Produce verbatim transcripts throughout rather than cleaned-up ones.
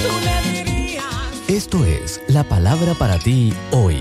tú le dirías. Esto es la palabra para ti hoy.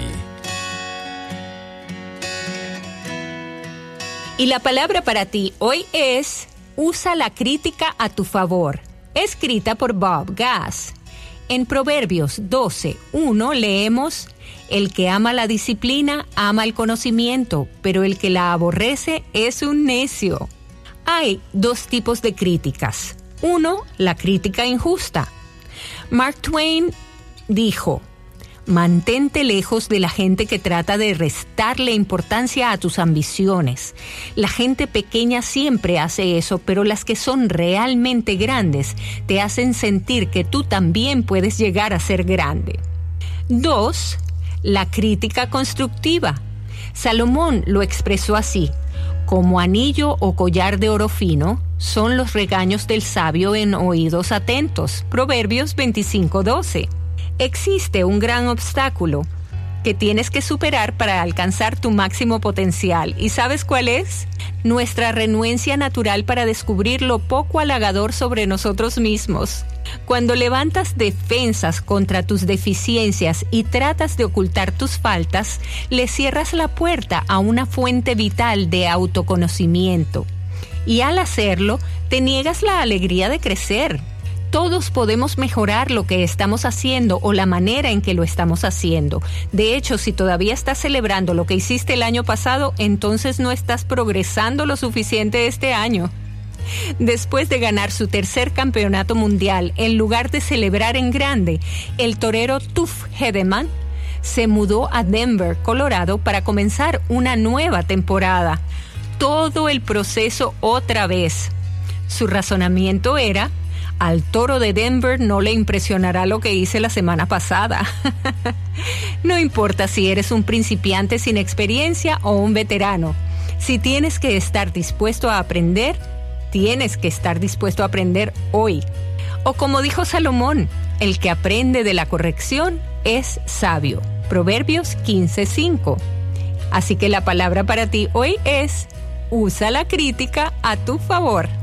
Y la palabra para ti hoy es: usa la crítica a tu favor. Escrita por Bob Gass. En Proverbios doce uno leemos: el que ama la disciplina ama el conocimiento, pero el que la aborrece es un necio. Hay dos tipos de críticas. Uno, la crítica injusta. Mark Twain dijo: mantente lejos de la gente que trata de restarle importancia a tus ambiciones. La gente pequeña siempre hace eso, pero las que son realmente grandes te hacen sentir que tú también puedes llegar a ser grande. Dos, la crítica constructiva. Salomón lo expresó así: como anillo o collar de oro fino son los regaños del sabio en oídos atentos. Proverbios veinticinco doce. Existe un gran obstáculo que tienes que superar para alcanzar tu máximo potencial. ¿Y sabes cuál es? Nuestra renuencia natural para descubrir lo poco halagador sobre nosotros mismos. Cuando levantas defensas contra tus deficiencias y tratas de ocultar tus faltas, le cierras la puerta a una fuente vital de autoconocimiento. Y al hacerlo, te niegas la alegría de crecer. Todos podemos mejorar lo que estamos haciendo o la manera en que lo estamos haciendo. De hecho, si todavía estás celebrando lo que hiciste el año pasado, entonces no estás progresando lo suficiente este año. Después de ganar su tercer campeonato mundial, en lugar de celebrar en grande, el torero Tuff Hedemann se mudó a Denver, Colorado, para comenzar una nueva temporada. Todo el proceso otra vez. Su razonamiento era: al toro de Denver no le impresionará lo que hice la semana pasada. No importa si eres un principiante sin experiencia o un veterano. Si tienes que estar dispuesto a aprender, tienes que estar dispuesto a aprender hoy. O como dijo Salomón: el que aprende de la corrección es sabio. Proverbios quince cinco. Así que la palabra para ti hoy es: usa la crítica a tu favor.